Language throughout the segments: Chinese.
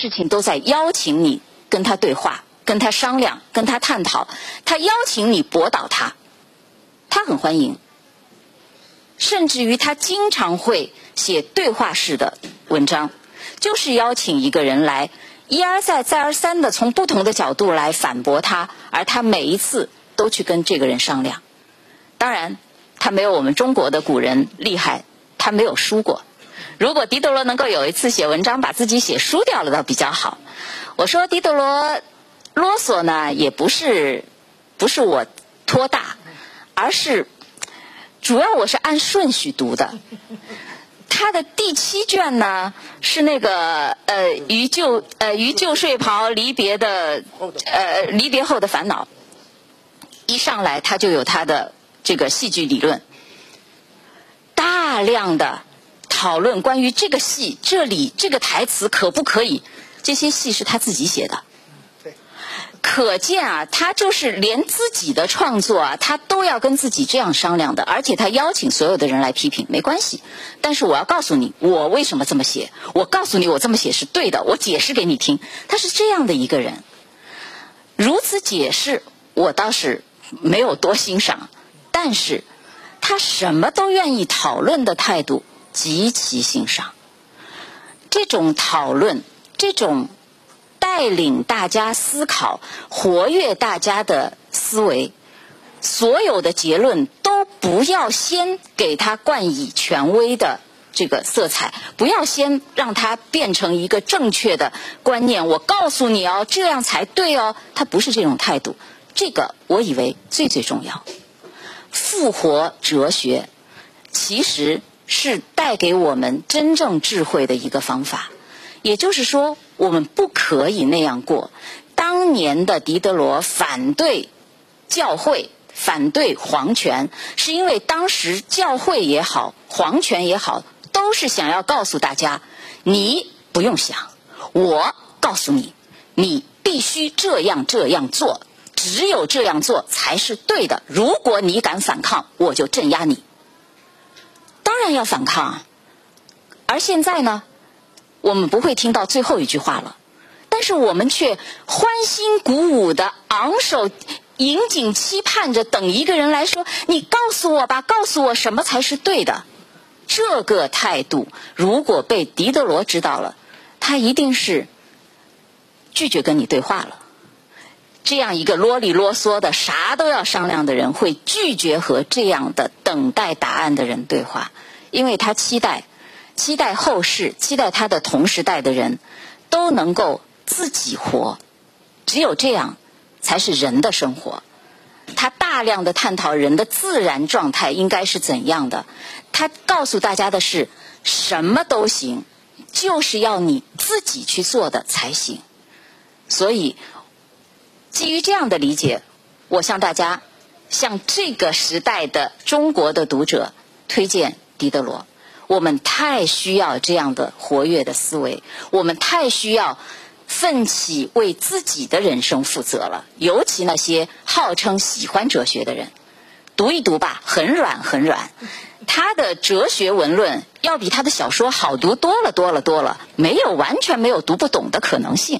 事情都在邀请你跟他对话，跟他商量，跟他探讨，他邀请你驳倒他，他很欢迎。甚至于他经常会写对话式的文章，就是邀请一个人来一而再再而三的从不同的角度来反驳他，而他每一次都去跟这个人商量。当然他没有我们中国的古人厉害，他没有输过。如果狄德罗能够有一次写文章把自己写输掉了倒比较好。我说狄德罗啰嗦呢，也不是我托大，而是主要我是按顺序读的。他的第7卷呢是那个于旧睡袍离别后的烦恼，一上来他就有他的这个戏剧理论，大量的讨论关于这个戏这里这个台词可不可以，这些戏是他自己写的。可见啊，他就是连自己的创作啊，他都要跟自己这样商量的，而且他邀请所有的人来批评，没关系。但是我要告诉你，我为什么这么写，我告诉你我这么写是对的，我解释给你听。他是这样的一个人，如此解释我倒是没有多欣赏，但是他什么都愿意讨论的态度极其欣赏。这种讨论，这种带领大家思考，活跃大家的思维，所有的结论都不要先给它冠以权威的这个色彩，不要先让它变成一个正确的观念，我告诉你哦，这样才对哦，它不是这种态度。这个我以为最重要。复活哲学其实是带给我们真正智慧的一个方法，也就是说我们不可以那样过。当年的狄德罗反对教会，反对皇权，是因为当时教会也好，皇权也好，都是想要告诉大家，你不用想，我告诉你，你必须这样做，只有这样做才是对的，如果你敢反抗，我就镇压你。当然要反抗啊。而现在呢，我们不会听到最后一句话了，但是我们却欢欣鼓舞的昂首引颈期盼着等一个人来说，你告诉我吧，告诉我什么才是对的。这个态度如果被狄德罗知道了，他一定是拒绝跟你对话了。这样一个啰里啰嗦的啥都要商量的人，会拒绝和这样的等待答案的人对话，因为他期待后世，期待他的同时代的人都能够自己活，只有这样才是人的生活。他大量的探讨人的自然状态应该是怎样的，他告诉大家的是什么都行，就是要你自己去做的才行。所以基于这样的理解，我向大家，向这个时代的中国的读者推荐狄德罗。我们太需要这样的活跃的思维，我们太需要奋起为自己的人生负责了。尤其那些号称喜欢哲学的人，读一读吧，很软很软。他的哲学文论要比他的小说好读多了，完全没有读不懂的可能性。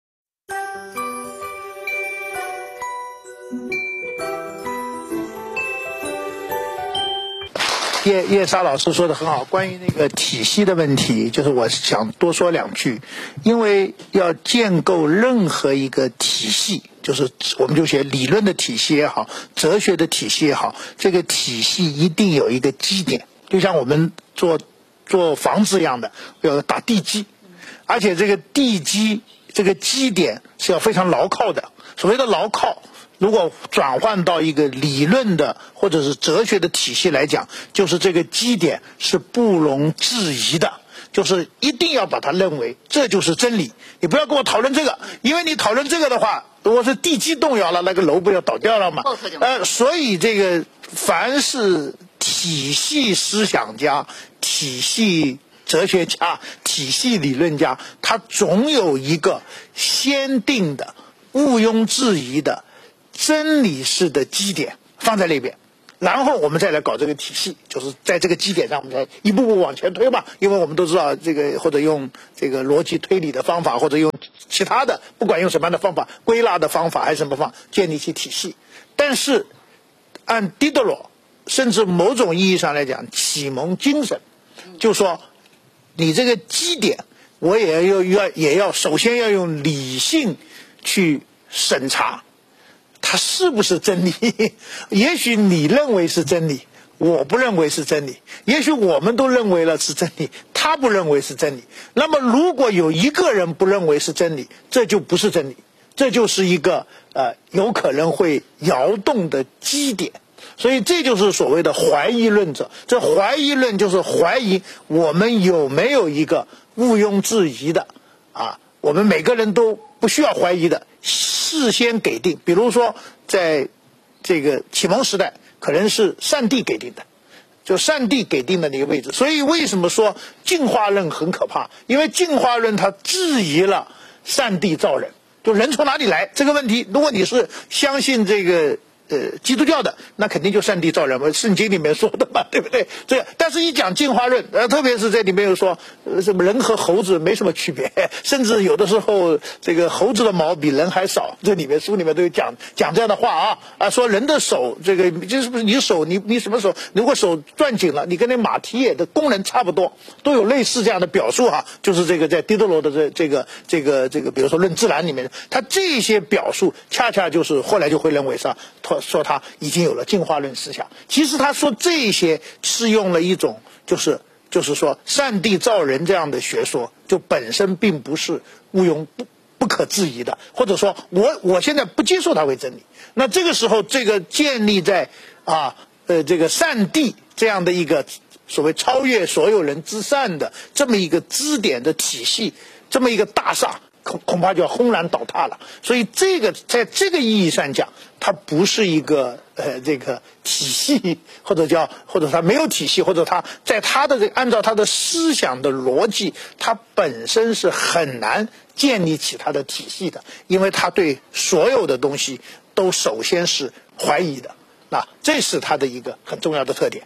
叶莎老师说的很好，关于那个体系的问题，就是我想多说2句。因为要建构任何一个体系，就是我们就写理论的体系也好，哲学的体系也好，这个体系一定有一个基点，就像我们做房子一样的，要打地基，而且这个地基这个基点是要非常牢靠的。所谓的牢靠，如果转换到一个理论的或者是哲学的体系来讲，就是这个基点是不容置疑的，就是一定要把它认为这就是真理。你不要跟我讨论这个，因为你讨论这个的话，如果是地基动摇了，那个楼不要倒掉了吗？所以这个凡是体系思想家、体系哲学家、体系理论家，他总有一个先定的毋庸置疑的真理式的基点放在那边， 然后我们再来搞这个体系，就是在这个基点上，我们再一步步往前推嘛。因为我们都知道这个，或者用这个逻辑推理的方法，或者用其他的，不管用什么样的方法，归纳的方法还是什么方法，建立起体系。但是按狄德罗，甚至某种意义上来讲，启蒙精神，就说你这个基点，我也要首先要用理性去审查。它是不是真理？也许你认为是真理，我不认为是真理。也许我们都认为了是真理，他不认为是真理。那么如果有一个人不认为是真理，这就不是真理，这就是一个有可能会摇动的基点。所以这就是所谓的怀疑论者。这怀疑论就是怀疑我们有没有一个毋庸置疑的我们每个人都不需要怀疑的事先给定。比如说在这个启蒙时代，可能是上帝给定的，就上帝给定的那个位置。所以为什么说进化论很可怕？因为进化论它质疑了上帝造人，就人从哪里来这个问题。如果你是相信这个基督教的，那肯定就上帝造人嘛，圣经里面说的嘛，对不对？但是一讲进化论，特别是在里面又说什么人和猴子没什么区别，甚至有的时候这个猴子的毛比人还少，这里面书里面都有讲这样的话说人的手这个就是不是你手你什么手，如果手攥紧了，你跟那马蹄野的功能差不多，都有类似这样的表述就是这个在狄德罗的这个比如说论自然里面，他这些表述恰恰就是后来就会认为说他已经有了进化论思想。其实他说这些是用了一种就是说上帝造人这样的学说，就本身并不是毋庸不可质疑的，或者说我现在不接受它为真理。那这个时候这个建立在这个上帝这样的一个所谓超越所有人之上的这么一个支点的体系，这么一个大厦恐怕就要轰然倒塌了。所以这个在这个意义上讲，它不是一个这个体系，或者它没有体系，或者它在它的按照它的思想的逻辑，它本身是很难建立起它的体系的，因为它对所有的东西都首先是怀疑的。那这是它的一个很重要的特点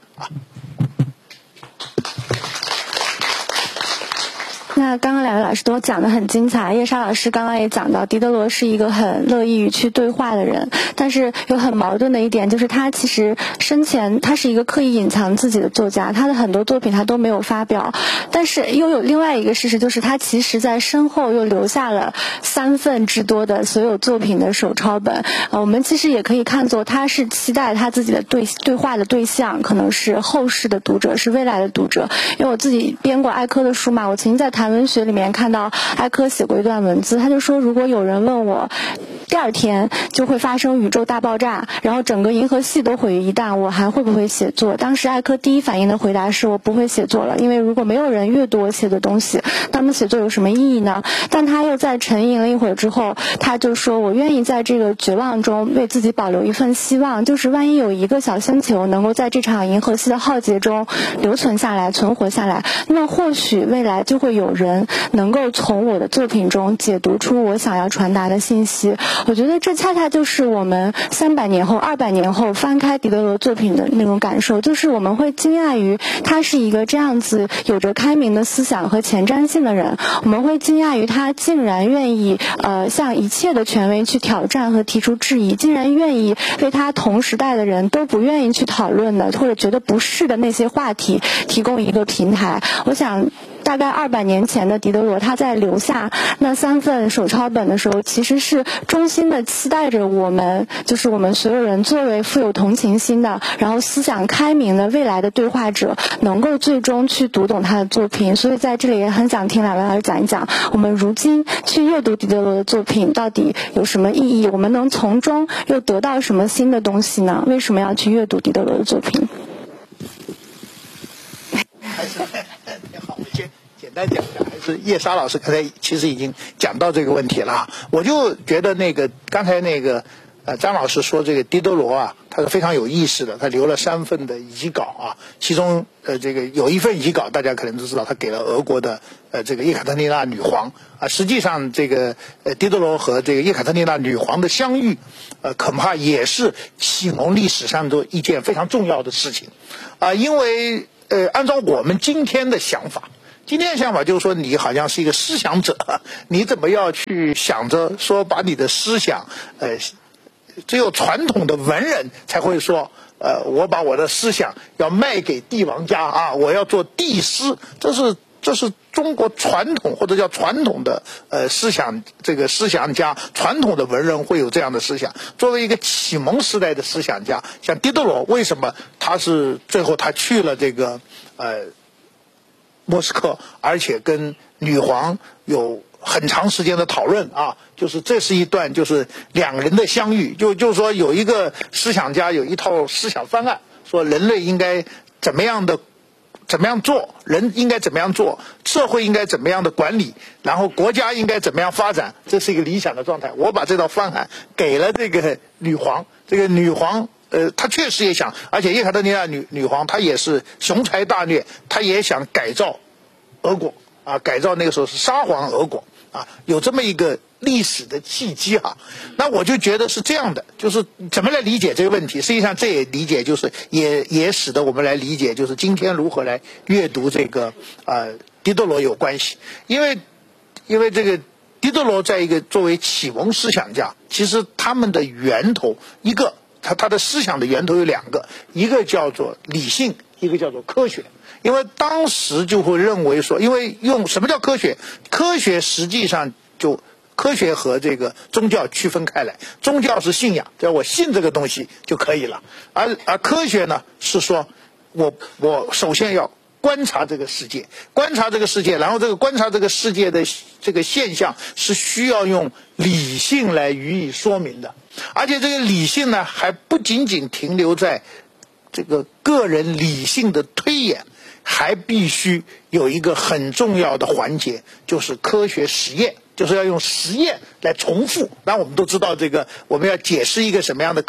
那刚刚两位老师都讲得很精彩，叶莎老师刚刚也讲到，狄德罗是一个很乐意于去对话的人，但是有很矛盾的一点，就是他其实生前他是一个刻意隐藏自己的作家，他的很多作品他都没有发表，但是又有另外一个事实，就是他其实在身后又留下了3份之多的所有作品的手抄本。我们其实也可以看作他是期待他自己的对话的对象可能是后世的读者，是未来的读者。因为我自己编过艾科的书嘛，我曾经在谈文学里面看到艾科写过一段文字，他就说，如果有人问我第2天就会发生宇宙大爆炸，然后整个银河系都毁于一旦，我还会不会写作？当时艾科第一反应的回答是，我不会写作了，因为如果没有人阅读我写的东西，那么写作有什么意义呢？但他又在沉吟了一会儿之后，他就说，我愿意在这个绝望中为自己保留一份希望，就是万一有一个小星球能够在这场银河系的浩劫中留存下来，存活下来，那么或许未来就会有人能够从我的作品中解读出我想要传达的信息。我觉得这恰恰就是我们300年后、200年后翻开狄德罗作品的那种感受，就是我们会惊讶于他是一个这样子有着开明的思想和前瞻性的人，我们会惊讶于他竟然愿意向一切的权威去挑战和提出质疑，竟然愿意为他同时代的人都不愿意去讨论的或者觉得不是的那些话题提供一个平台。我想大概200年前的狄德罗，他在留下那3份手抄本的时候，其实是衷心的期待着我们，就是我们所有人作为富有同情心的，然后思想开明的未来的对话者，能够最终去读懂他的作品。所以在这里也很想听两位老师讲一讲，我们如今去阅读狄德罗的作品到底有什么意义？我们能从中又得到什么新的东西呢？为什么要去阅读狄德罗的作品？ 好，我先简单讲讲，还是叶莎老师刚才其实已经讲到这个问题了。我就觉得刚才张老师说这个狄德罗他是非常有意思的，他留了3份的遗稿其中这个有一份遗稿大家可能都知道，他给了俄国的这个叶卡特琳娜女皇啊。实际上，这个狄德罗和这个叶卡特琳娜女皇的相遇，恐怕也是启蒙历史上的一件非常重要的事情啊。因为按照我们今天的想法。今天的想法就是说，你好像是一个思想者，你怎么要去想着说把你的思想，只有传统的文人才会说，我把我的思想要卖给帝王家啊，我要做帝师，这是中国传统或者叫传统的思想，这个思想家，传统的文人会有这样的思想。作为一个启蒙时代的思想家，像狄德罗，为什么他是最后他去了这个莫斯科，而且跟女皇有很长时间的讨论啊，就是这是一段就是两人的相遇，就是说有一个思想家有一套思想方案，说人类应该怎么样做，人应该怎么样做，社会应该怎么样的管理，然后国家应该怎么样发展，这是一个理想的状态。我把这套方案给了这个女皇，这个女皇她确实也想，而且叶卡特琳娜女皇她也是雄才大略，她也想改造俄国啊，改造那个时候是沙皇俄国啊，有这么一个历史的契机哈。那我就觉得是这样的，就是怎么来理解这个问题？实际上这也理解就是也使得我们来理解，就是今天如何来阅读这个狄德罗有关系，因为这个狄德罗在一个作为启蒙思想家，其实他们的源头一个。他的思想的源头有两个，一个叫做理性，一个叫做科学。因为当时就会认为说，因为用什么叫科学？科学实际上就科学和这个宗教区分开来，宗教是信仰，只要我信这个东西就可以了。而科学呢是说，我首先要观察这个世界，然后这个观察这个世界的这个现象是需要用理性来予以说明的。而且这个理性呢，还不仅仅停留在这个个人理性的推演，还必须有一个很重要的环节，就是科学实验，就是要用实验来重复。那我们都知道，这个我们要解释一个什么样的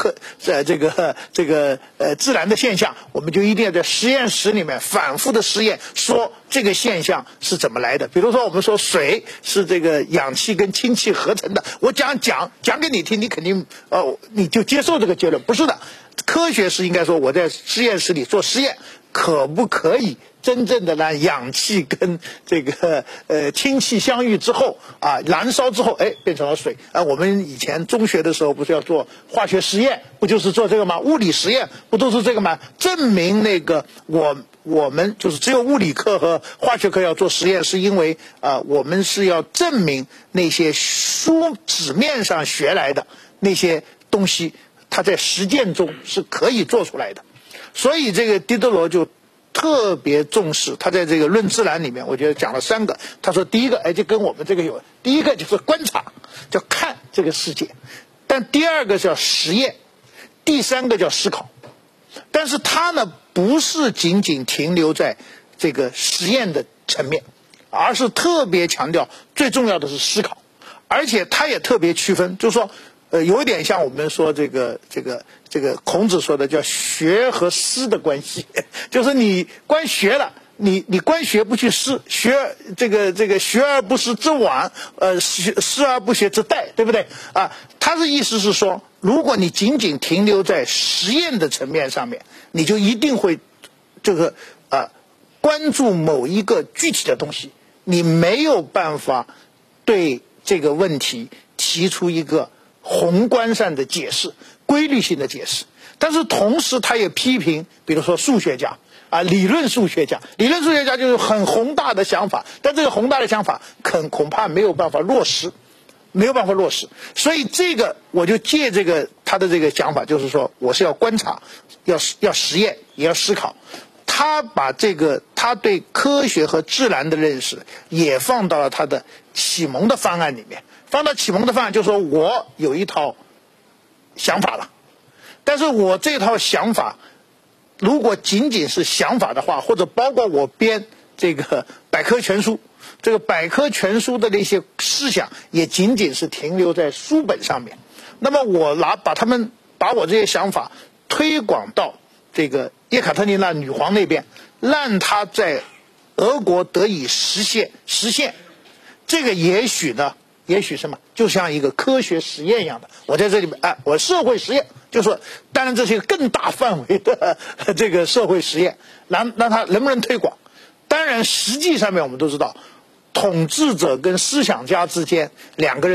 自然的现象，我们就一定要在实验室里面反复的实验，说这个现象是怎么来的。比如说，我们说水是这个氧气跟氢气合成的，我讲给你听，你肯定你就接受这个结论，不是的。科学是应该说，我在实验室里做实验，可不可以真正的让氧气跟这个氢气相遇之后啊，燃烧之后，变成了水啊。我们以前中学的时候不是要做化学实验，不就是做这个吗？物理实验不都是这个吗？证明那个我们就是只有物理课和化学课要做实验，是因为我们是要证明那些纸面上学来的那些东西，它在实践中是可以做出来的。所以这个狄德罗就特别重视，他在这个《论自然》里面，我觉得讲了3个。他说第一个，就跟我们这个有，第一个就是观察，叫看这个世界；但第二个叫实验，第3个叫思考。但是他呢，不是仅仅停留在这个实验的层面，而是特别强调最重要的是思考，而且他也特别区分，就是说。有一点像我们说这个孔子说的叫学和思的关系，就是你光学了，你光学不去思，学这个学而不思之晚，思而不学之殆，对不对啊？他的意思是说，如果你仅仅停留在实验的层面上面，你就一定会关注某一个具体的东西，你没有办法对这个问题提出一个宏观上的解释，规律性的解释。但是同时他也批评，比如说数学家理论数学家就是很宏大的想法，但这个宏大的想法恐怕没有办法落实。所以这个我就借这个他的这个想法，就是说我是要观察，要实验，也要思考。他把他对科学和自然的认识也放到了他的启蒙的方案里面。放到启蒙的方案，就是说我有一套想法了，但是我这套想法如果仅仅是想法的话，或者包括我编这个百科全书，这个百科全书的那些思想也仅仅是停留在书本上面，那么我把我这些想法推广到这个叶卡特琳娜女皇那边，让她在俄国得以实现。这个也许什么，就像一个科学实验一样的。我在这里面，我社会实验，就是说，当然这是一个更大范围的这个社会实验，让它能不能推广？当然，实际上面我们都知道，统治者跟思想家之间两个人。